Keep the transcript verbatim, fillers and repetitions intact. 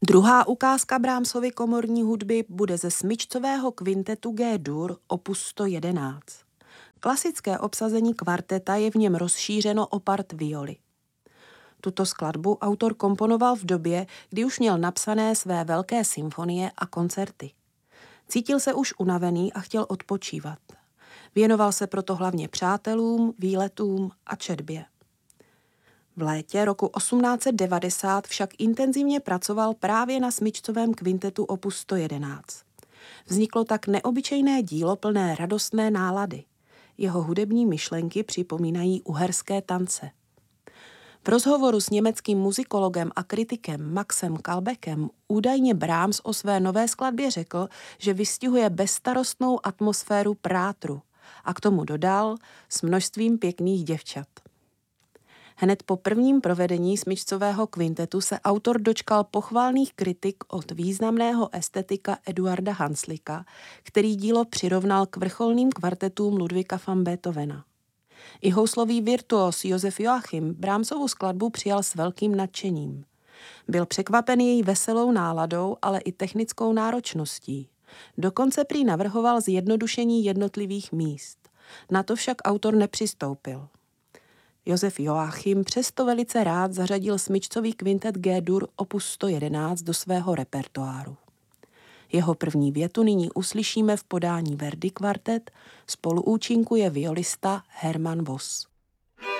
Druhá ukázka Brahmsovy komorní hudby bude ze smyčcového kvintetu G-dur opus sto jedenáct. Klasické obsazení kvarteta je v něm rozšířeno o part violy. Tuto skladbu autor komponoval v době, kdy už měl napsané své velké symfonie a koncerty. Cítil se už unavený a chtěl odpočívat. Věnoval se proto hlavně přátelům, výletům a četbě. V létě roku osmnáct set devadesát však intenzivně pracoval právě na smyčcovém kvintetu opus sto jedenáct. Vzniklo tak neobyčejné dílo plné radostné nálady. Jeho hudební myšlenky připomínají uherské tance. V rozhovoru s německým muzikologem a kritikem Maxem Kalbeckem údajně Brahms o své nové skladbě řekl, že vystihuje bezstarostnou atmosféru Prátru a k tomu dodal s množstvím pěkných děvčat. Hned po prvním provedení smyčcového kvintetu se autor dočkal pochvalných kritik od významného estetika Eduarda Hanslika, který dílo přirovnal k vrcholným kvartetům Ludwiga van Beethovena. I houslový virtuos Josef Joachim Brahmsovu skladbu přijal s velkým nadšením. Byl překvapen její veselou náladou, ale i technickou náročností. Dokonce prý navrhoval zjednodušení jednotlivých míst. Na to však autor nepřistoupil. Josef Joachim přesto velice rád zařadil smyčcový kvintet G-dur opus sto jedenáct do svého repertoáru. Jeho první větu nyní uslyšíme v podání Verdi kvartet, spoluúčinkuje violista Hermann Voss.